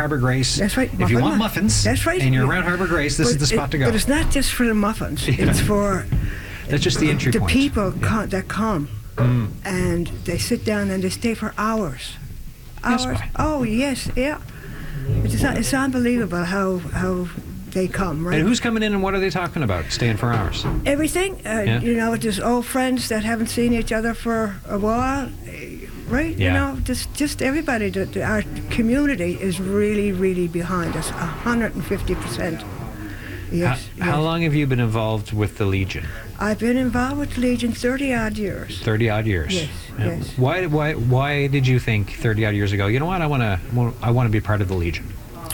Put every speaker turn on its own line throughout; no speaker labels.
Harbour Grace.
That's right.
If you want muffins,
that's right.
and you're around Harbour Grace, this is the spot to go.
But it's not just for the muffins.
Yeah.
It's for
that's just the entry
the
point.
people that come, and they sit down and they stay for hours.
Yes,
Hours.
why?
Oh yes, yeah. It's unbelievable how they come, right?
And who's coming in and what are they talking about? Staying for hours.
Everything.
Yeah.
You know, just old friends that haven't seen each other for a while, right?
Yeah.
You know, just everybody. Our community is really, really behind us, 150%. Yes.
How long have you been involved with the Legion?
I've been involved with Legion 30-odd years.
30-odd years.
Yes,
Yeah.
yes.
Why did you think 30-odd years ago, you know what, I want to be part of the Legion?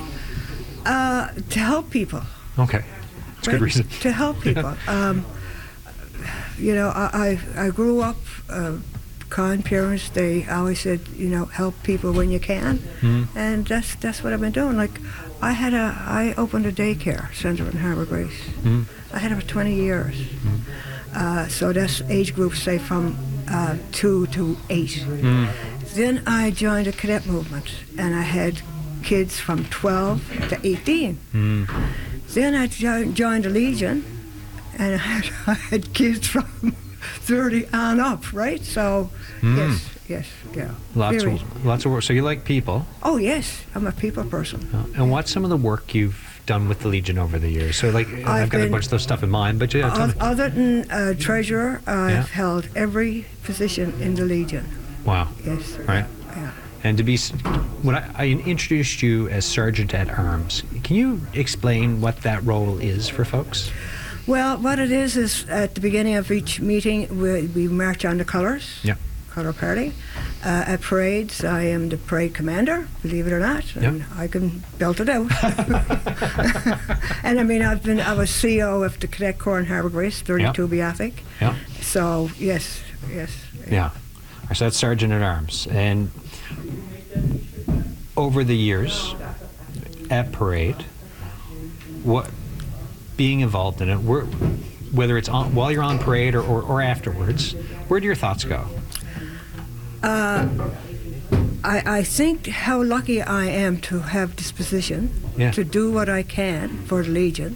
To help people.
Okay. That's a good reason.
To help people. You know, I grew up, kind parents, they always said, you know, help people when you can. And that's what I've been doing. Like, I opened a daycare center in Harbour Grace. I had it for 20 years. So that's age groups, say, from 2 to 8. Then I joined a cadet movement, and I had kids from 12 to 18. Then I joined the Legion, and I had kids from 30 on up, right? So, yes, yeah.
Lots of work. So you like people.
Oh, yes, I'm a people person.
And what's some of the work you've done with the Legion over the years? So, like, I've got a bunch of those stuff in mind, but yeah, tell me.
Other than treasurer, I've held every position in the Legion.
Wow.
Yes.
Right.
Yeah.
And to be, when I introduced you as Sergeant at Arms, can you explain what that role is for folks?
Well, what it is at the beginning of each meeting, we march on the colours.
Yeah.
Colour party. At parades, I am the parade commander, believe it or not, and I can belt it out. And I mean, I was CEO of the Cadet Corps in Harbour Grace, 32 Beathic.
Yeah.
So, yes.
Yeah. So that's Sergeant at Arms. And over the years, at parade, being involved in it, whether it's while you're on parade or afterwards, where do your thoughts go?
I think how lucky I am to have this position, to do what I can for the Legion,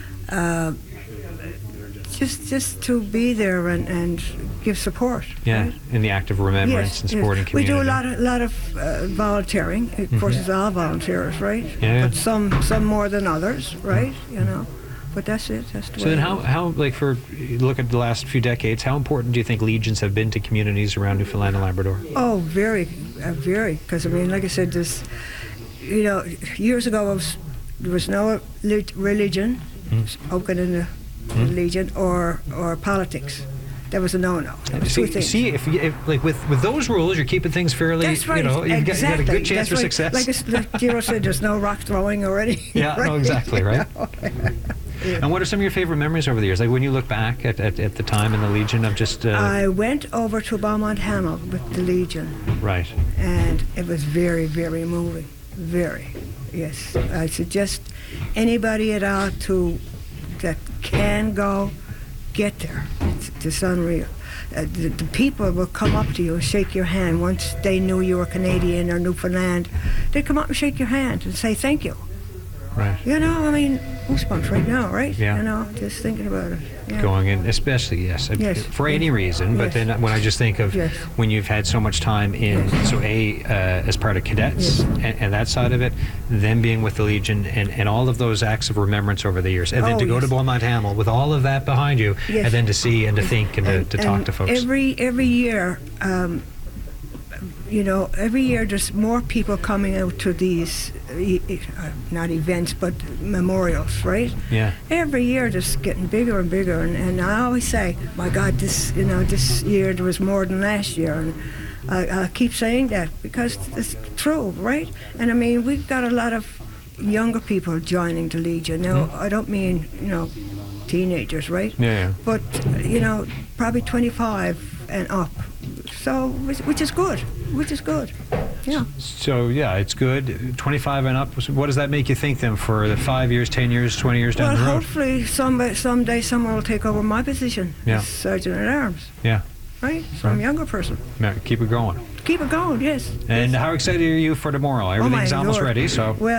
just to be there and give support.
Yeah,
right?
in the act of remembrance and supporting community.
We do a lot of volunteering. Of course, it's all volunteers, right?
Yeah.
But some more than others, right? You know. But that's it. That's the way.
So then, how like look at the last few decades, how important do you think Legions have been to communities around Newfoundland and Labrador?
Oh, very. Because I mean, like I said, this, you know, years ago there was no religion spoken in the Legion or politics. That was a no-no.
See, if like with those rules, you're keeping things fairly.
That's right.
You know, you've got a good chance for success.
Like Giro said, there's no rock throwing already.
Yeah,
right?
no, exactly, right.
Yeah.
And what are some of your favorite memories over the years? Like when you look back at the time in the Legion of just...
I went over to Beaumont Hamel with the Legion.
Right.
And it was very, very moving. Very. Yes. I suggest anybody at all that can go, get there. It's unreal. The people will come up to you and shake your hand. Once they knew you were Canadian or Newfoundland, they'd come up and shake your hand and say thank you.
Right.
You know, I mean, goosebumps right now, right?
Yeah.
You know, just thinking about it. Yeah.
Going in, especially, for any reason, but then when I just think of when you've had so much time in, as part of cadets and that side of it, then being with the Legion and all of those acts of remembrance over the years, and then to go to Beaumont Hamel with all of that behind you, and then to see and to think and to talk to folks.
Every year, you know, every year there's more people coming out to these, not events, but memorials, right?
Yeah.
Every year just getting bigger and bigger, and I always say, my God, this year there was more than last year, and I keep saying that because it's true, right? And I mean, we've got a lot of younger people joining the Legion. Now, I don't mean, you know, teenagers, right?
Yeah.
But, you know, probably 25 and up. So, which is good. Yeah.
So, yeah, it's good. 25 and up. What does that make you think then for the 5 years, 10 years, 20 years down the road?
Well, hopefully someday someone will take over my position as Sergeant at Arms.
Yeah.
Right? Some younger person.
Yeah, keep it going.
Keep it going, yes.
And how excited are you for tomorrow? Everything's almost ready, so...
Well,